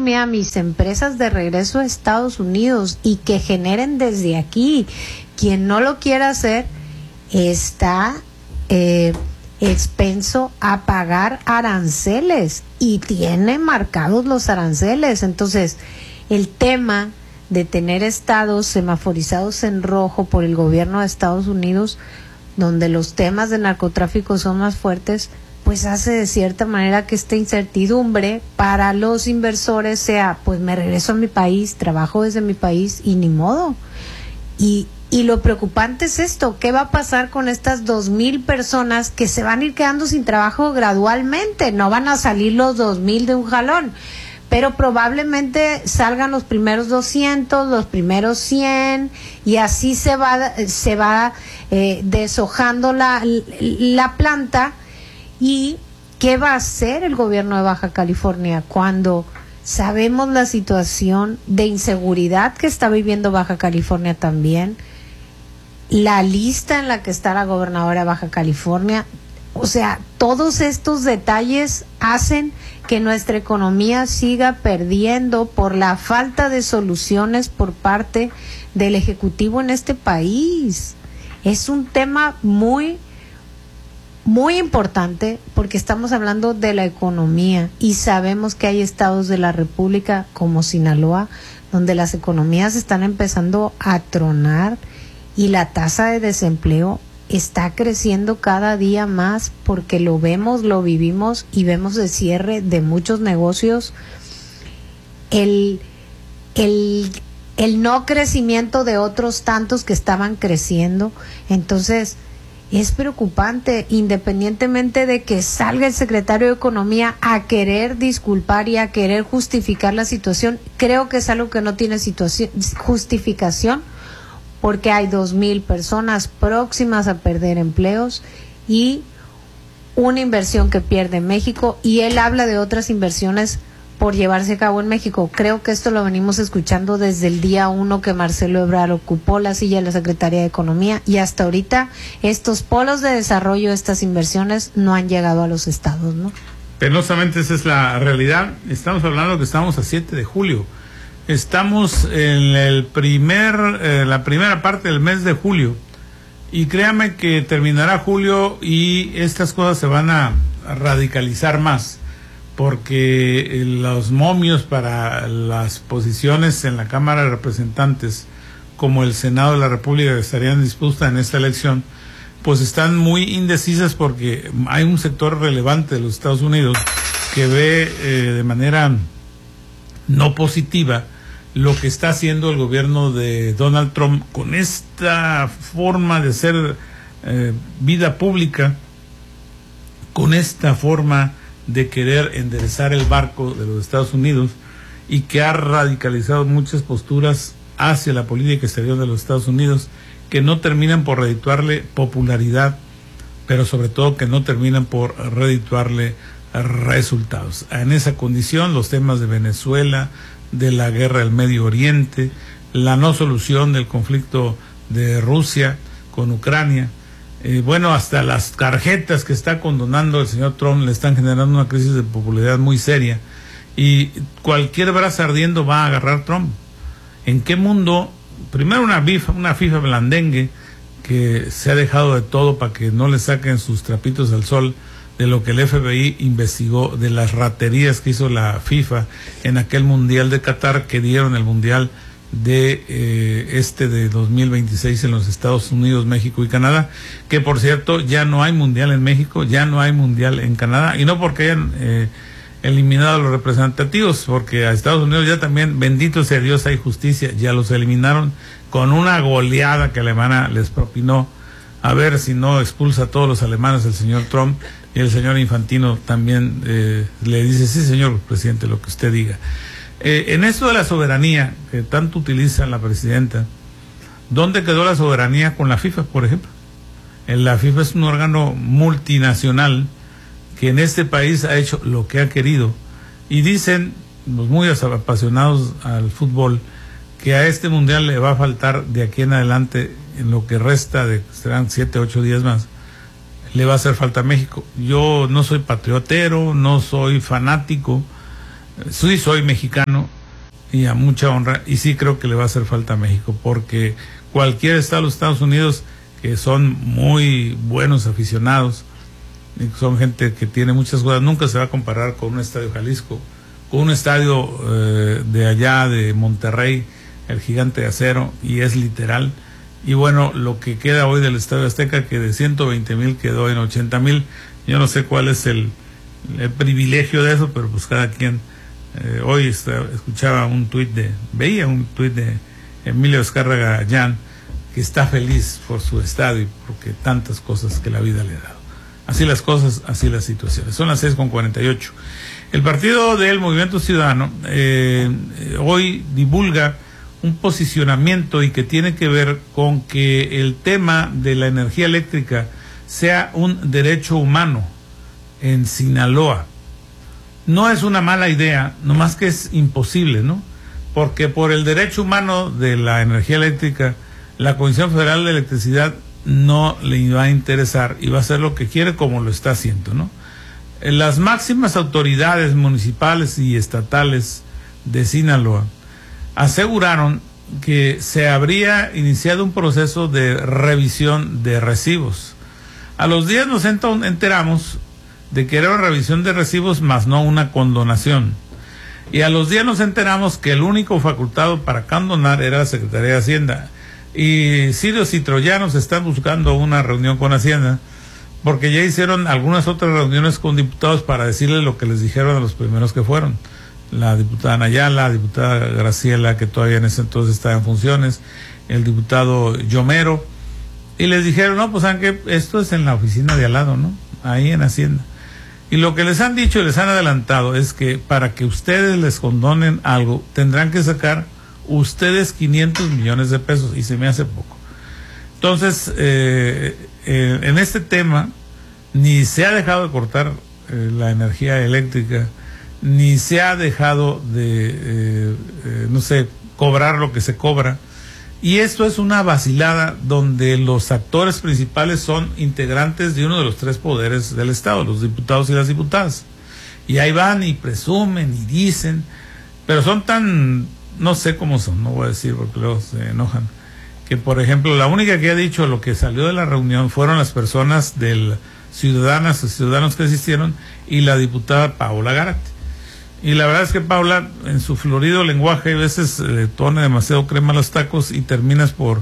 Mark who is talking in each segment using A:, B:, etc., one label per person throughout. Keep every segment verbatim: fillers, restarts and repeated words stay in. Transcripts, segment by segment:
A: economía, a mis empresas de regreso a Estados Unidos y que generen desde aquí. Quien no lo quiera hacer está eh, expenso a pagar aranceles y tiene marcados los aranceles. Entonces, el tema de tener estados semaforizados en rojo por el gobierno de Estados Unidos, donde los temas de narcotráfico son más fuertes, pues hace de cierta manera que esta incertidumbre para los inversores sea, pues me regreso a mi país, trabajo desde mi país y ni modo. Y, y lo preocupante es esto, ¿qué va a pasar con estas dos mil personas que se van a ir quedando sin trabajo gradualmente? No van a salir los dos mil de un jalón, pero probablemente salgan los primeros doscientos, los primeros cien, y así se va, se va eh, deshojando la, la planta. ¿Y qué va a hacer el gobierno de Baja California cuando sabemos la situación de inseguridad que está viviendo Baja California también? La lista en la que está la gobernadora de Baja California. O sea, todos estos detalles hacen que nuestra economía siga perdiendo por la falta de soluciones por parte del Ejecutivo en este país. Es un tema muy, muy importante porque estamos hablando de la economía y sabemos que hay estados de la República como Sinaloa donde las economías están empezando a tronar y la tasa de desempleo está creciendo cada día más porque lo vemos, lo vivimos y vemos el cierre de muchos negocios, el, el, el no crecimiento de otros tantos que estaban creciendo. Entonces es preocupante, independientemente de que salga el secretario de Economía a querer disculpar y a querer justificar la situación. Creo que es algo que no tiene situación, justificación, porque hay dos mil personas próximas a perder empleos y una inversión que pierde México, y él habla de otras inversiones por llevarse a cabo en México. Creo que esto lo venimos escuchando desde el día uno que Marcelo Ebrard ocupó la silla de la Secretaría de Economía, y hasta ahorita estos polos de desarrollo, estas inversiones no han llegado a los estados, ¿no?
B: Penosamente esa es la realidad. Estamos hablando que estamos a siete de julio. Estamos en el primer, eh, la primera parte del mes de julio, y créame que terminará julio y estas cosas se van a, a radicalizar más, porque los momios para las posiciones en la Cámara de Representantes como el Senado de la República que estarían dispuestas en esta elección, pues están muy indecisas porque hay un sector relevante de los Estados Unidos que ve eh, de manera no positiva lo que está haciendo el gobierno de Donald Trump con esta forma de hacer eh, vida pública, con esta forma de querer enderezar el barco de los Estados Unidos, y que ha radicalizado muchas posturas hacia la política exterior de los Estados Unidos que no terminan por redituarle popularidad, pero sobre todo que no terminan por redituarle resultados. En esa condición, los temas de Venezuela, de la guerra del Medio Oriente, la no solución del conflicto de Rusia con Ucrania, eh, bueno, hasta las tarjetas que está condonando el señor Trump le están generando una crisis de popularidad muy seria, y cualquier brasa ardiendo va a agarrar Trump. ¿En qué mundo? Primero una FIFA, una FIFA blandengue que se ha dejado de todo para que no le saquen sus trapitos al sol de lo que el F B I investigó, de las raterías que hizo la FIFA en aquel Mundial de Qatar, que dieron el Mundial de eh, este de dos mil veintiséis en los Estados Unidos, México y Canadá, que por cierto ya no hay Mundial en México, ya no hay Mundial en Canadá, y no porque hayan eh, eliminado a los representativos, porque a Estados Unidos ya también, bendito sea Dios, hay justicia, ya los eliminaron con una goleada que Alemania les propinó. A ver si no expulsa a todos los alemanes el señor Trump, y el señor Infantino también eh, le dice: sí, señor presidente, lo que usted diga. Eh, en esto de la soberanía que tanto utiliza la presidenta, ¿dónde quedó la soberanía con la FIFA, por ejemplo? En la FIFA es un órgano multinacional que en este país ha hecho lo que ha querido, y dicen los muy apasionados al fútbol que a este mundial le va a faltar de aquí en adelante, en lo que resta de, serán siete, ocho días más, le va a hacer falta a México. Yo no soy patriotero, no soy fanático, sí soy mexicano y a mucha honra, y sí creo que le va a hacer falta a México, porque cualquier estado de los Estados Unidos, que son muy buenos aficionados, son gente que tiene muchas cosas, nunca se va a comparar con un estadio Jalisco, con un estadio eh, de allá de Monterrey, el Gigante de Acero, y es literal. Y bueno, lo que queda hoy del Estadio Azteca, que de ciento veinte mil quedó en ochenta mil, yo no sé cuál es el, el privilegio de eso, pero pues cada quien. Eh, hoy está, escuchaba un tuit de, veía un tuit de Emilio Azcárraga Llán, que está feliz por su estadio y porque tantas cosas que la vida le ha dado. Así las cosas, así las situaciones. Son las seis con cuarenta y ocho. El partido del Movimiento Ciudadano eh, hoy divulga un posicionamiento y que tiene que ver con que el tema de la energía eléctrica sea un derecho humano en Sinaloa. No es una mala idea, nomás que es imposible, ¿no? Porque por el derecho humano de la energía eléctrica, la Comisión Federal de Electricidad no le va a interesar y va a hacer lo que quiere, como lo está haciendo, ¿no? Las máximas autoridades municipales y estatales de Sinaloa aseguraron que se habría iniciado un proceso de revisión de recibos. A los días nos enteramos de que era una revisión de recibos más no una condonación. Y a los días nos enteramos que el único facultado para condonar era la Secretaría de Hacienda. Y sirios y troyanos están buscando una reunión con Hacienda, porque ya hicieron algunas otras reuniones con diputados para decirles lo que les dijeron a los primeros que fueron. La diputada Nayala, la diputada Graciela, que todavía en ese entonces estaba en funciones, el diputado Yomero, y les dijeron, no, pues saben que esto es en la oficina de al lado, ¿no? Ahí en Hacienda. Y lo que les han dicho y les han adelantado es que para que ustedes les condonen algo, tendrán que sacar ustedes quinientos millones de pesos, y se me hace poco. Entonces, eh, eh, en este tema, ni se ha dejado de cortar eh, la energía eléctrica, ni se ha dejado de, eh, eh, no sé, cobrar lo que se cobra. Y esto es una vacilada donde los actores principales son integrantes de uno de los tres poderes del Estado, los diputados y las diputadas. Y ahí van y presumen y dicen, pero son tan, no sé cómo son, no voy a decir porque luego se enojan, que por ejemplo la única que ha dicho lo que salió de la reunión fueron las personas del ciudadanas o ciudadanos que asistieron y la diputada Paola Gárate. Y la verdad es que Paula, en su florido lenguaje, a veces le pone demasiado crema a los tacos y terminas por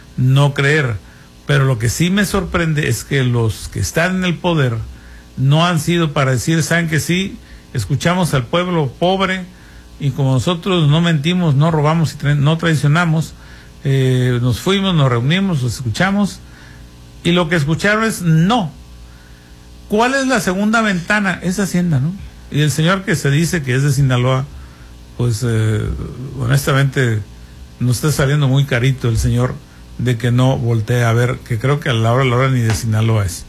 B: no creer. Pero lo que sí me sorprende es que los que están en el poder no han sido para decir, saben que sí, escuchamos al pueblo pobre y como nosotros no mentimos, no robamos y tra- no traicionamos, eh, nos fuimos, nos reunimos, los escuchamos y lo que escucharon es no. ¿Cuál es la segunda ventana? Es Hacienda, ¿no? Y el señor que se dice que es de Sinaloa, pues eh, honestamente no está saliendo muy carito el señor de que no voltee a ver, que creo que a la hora a la hora ni de Sinaloa es.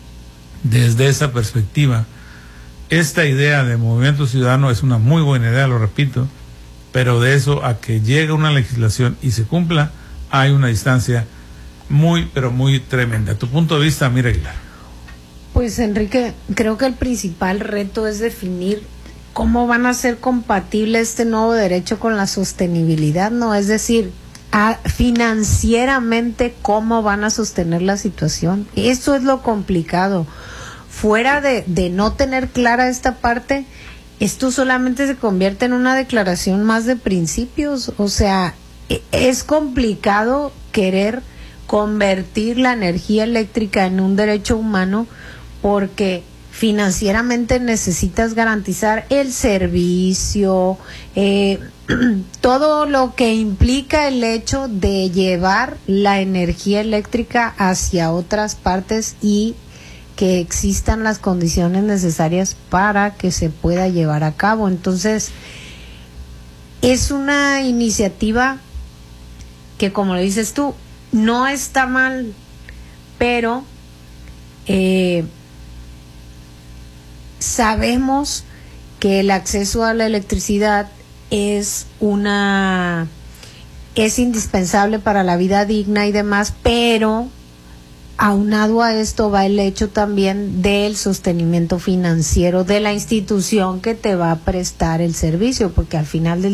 B: Desde esa perspectiva, esta idea de Movimiento Ciudadano es una muy buena idea, lo repito, pero de eso a que llegue una legislación y se cumpla, hay una distancia muy, pero muy tremenda. Tu punto de vista, Mira Aguilar.
A: Pues Enrique, creo que el principal reto es definir cómo van a ser compatible este nuevo derecho con la sostenibilidad, ¿no? Es decir, a, financieramente cómo van a sostener la situación. Eso es lo complicado. Fuera de, de no tener clara esta parte, esto solamente se convierte en una declaración más de principios. O sea, es complicado querer convertir la energía eléctrica en un derecho humano, porque financieramente necesitas garantizar el servicio, eh, todo lo que implica el hecho de llevar la energía eléctrica hacia otras partes y que existan las condiciones necesarias para que se pueda llevar a cabo. Entonces, es una iniciativa que, como lo dices tú, no está mal, pero eh, sabemos que el acceso a la electricidad es una es indispensable para la vida digna y demás, pero aunado a esto va el hecho también del sostenimiento financiero de la institución que te va a prestar el servicio, porque al final del